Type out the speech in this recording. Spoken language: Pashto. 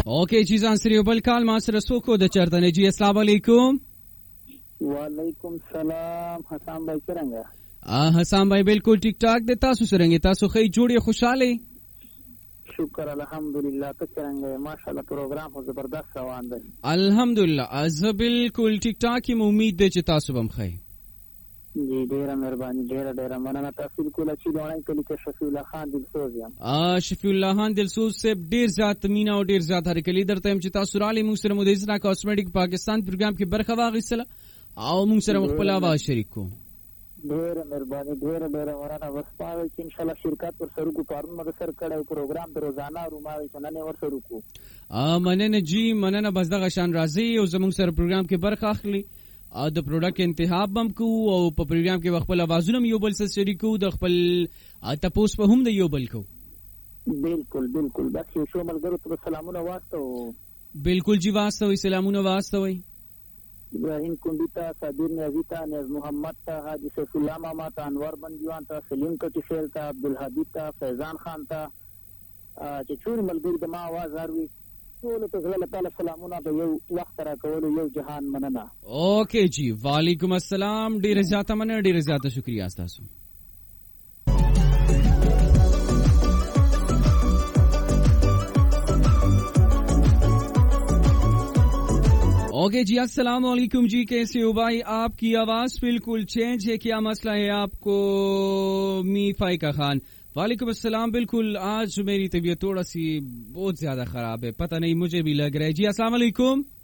اوکے جی ځان سره یو بل کال ما سره څوک د چرته نه جی السلام علیکم. وعلیکم السلام. حسام بھائی څنګه؟ حسام بھائی بالکل ټیک ټاک د تاسو څنګه؟ تاسو خې جوړې خوشاله؟ شکر الحمدلله. ته څنګه؟ ماشاءالله پروګرام هو زبردست روان دی. الحمدلله از بالکل ټیک ټاک. امید ده چې تاسو هم خې. جی ډیره مهرباني. ډیره مننه. تاسو کوله چې دوه کلی کې شفیع الله خان دلسوز یم. شفیع الله خان دلسوز صاحب ډیر زیات مینا او ډیر زیات هرکلی درته هم چې تاسو را لې موږ سره مدیزنا کاسمیټک پاکستان پروګرام کې برخه واغیستله او موږ سره خپل اواز شریک کو. ډیره مهرباني. ډیره مننه. وسپاره چې ان شاء الله شرکت پر سره کو پرون مده سر کړه پروګرام د روزانه روماوي چنانه ور سره کو. مننه جی مننه. بس دغه شان راځي او زموږ سره پروګرام کې برخه اخلي او د پروډکټ انتخاب هم کو او په پروګرام کې خپل اوازونه یو بل سره شریک کو د خپل تاسو په هم د یو بل کو. بالکل بس یو شو ملګرو ته سلامونه واسطو. بالکل جی واسطوي. سلامونه واسطوي. ابراهیم کندی ته، صابر نیازی ته، نیاز محمد ته، حاجی سیف الله ماما ته، انور بندیوان ته، سلیم کټیفیل ته، عبدالحبیب ته، فیضان خان ته چې ټول ملګري د ما आवाज اوري ټول ته زړه تعالی سلامونه په یو وخت را کول. یو جهان مننه. اوکے جی وعلیکم السلام. ډیر زیاته مننه. ډیر زیاته شکریا تاسو. اوکے جی السلام علیکم جی. کیسے ہو بھائی؟ آپ کی آواز بالکل چینج ہے. کیا مسئلہ ہے آپ کو؟ می فائقہ خان. وعلیکم السلام. بالکل آج میری طبیعت تھوڑا سی بہت زیادہ خراب ہے. پتہ نہیں مجھے بھی لگ رہا ہے. جی السلام علیکم.